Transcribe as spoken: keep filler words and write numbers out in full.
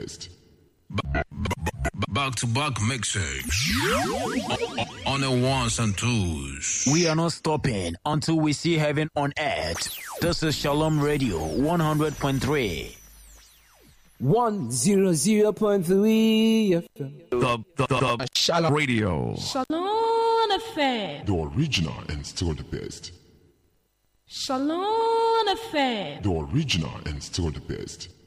best. Back to back mixes on the ones and twos. We are not stopping until we see heaven on earth. This is Shalom Radio one hundred point three. one hundred point three F M. The, the, the, the Shalom Radio. Shalom F M. The original and still the best. Shalom F M. The original and still the best.